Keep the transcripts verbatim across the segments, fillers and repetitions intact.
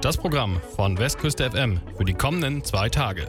Das Programm von Westküste F M für die kommenden zwei Tage.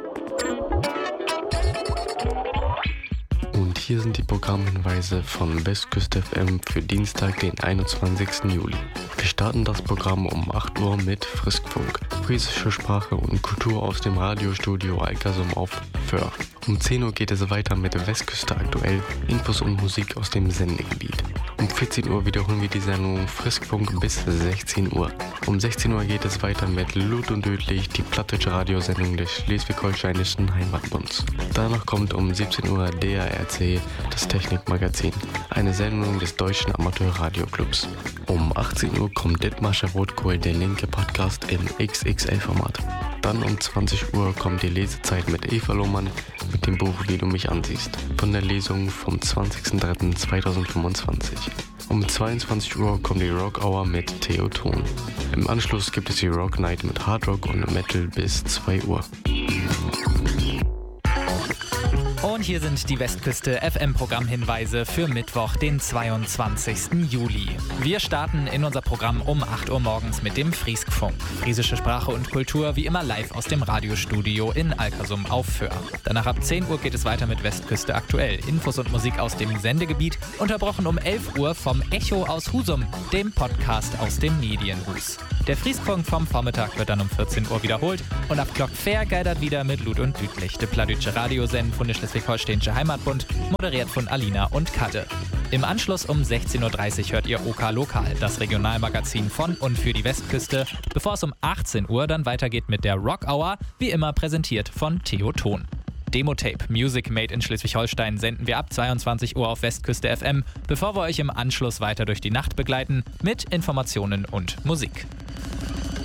Und hier sind die Programmhinweise von Westküste F M für Dienstag, den einundzwanzigsten Juli. Wir starten das Programm um acht Uhr mit Friskfunk, friesische Sprache und Kultur aus dem Radiostudio Alkersum auf Föhr. Um zehn Uhr geht es weiter mit Westküste aktuell, Infos und Musik aus dem Sendegebiet. Um vierzehn Uhr wiederholen wir die Sendung Friskfunk bis sechzehn Uhr. Um sechzehn Uhr geht es weiter mit Lut und Dödlich, die plattdeutsche Radiosendung des Schleswig-Holsteinischen Heimatbunds. Danach kommt um siebzehn Uhr D R R C, das Technikmagazin, eine Sendung des Deutschen Amateurradioclubs. Um achtzehn Uhr kommt Dithmarscher Rotkohl, der linke Podcast im X X L-Format. Dann um zwanzig Uhr kommt die Lesezeit mit Eva Lohmann mit dem Buch Wie du mich ansiehst, von der Lesung vom zwanzigsten dritten zweitausendfünfundzwanzig. Um zweiundzwanzig Uhr kommt die Rock Hour mit Theo Thon. Im Anschluss gibt es die Rock Night mit Hard Rock und Metal bis zwei Uhr. Und hier sind die Westküste F M-Programmhinweise für Mittwoch, den zweiundzwanzigsten Juli. Wir starten in unser Programm um acht Uhr morgens mit dem Friskfunk. Friesische Sprache und Kultur wie immer live aus dem Radiostudio in Alkersum auf Föhr. Danach ab zehn Uhr geht es weiter mit Westküste aktuell. Infos und Musik aus dem Sendegebiet, unterbrochen um elf Uhr vom Echo aus Husum, dem Podcast aus dem Medienhus. Der Friskfunk vom Vormittag wird dann um vierzehn Uhr wiederholt und ab Glock fair geidert wieder mit Lut und Düdlich, der plattdeutsche Radiosendung von der Schleswig-Holsteinische Heimatbund, moderiert von Alina und Katte. Im Anschluss um sechzehn Uhr dreißig hört ihr OK Lokal, das Regionalmagazin von und für die Westküste, bevor es um achtzehn Uhr dann weitergeht mit der Rock Hour, wie immer präsentiert von Theo Thon. Demo-Tape Music Made in Schleswig-Holstein senden wir ab zweiundzwanzig Uhr auf Westküste F M, bevor wir euch im Anschluss weiter durch die Nacht begleiten mit Informationen und Musik.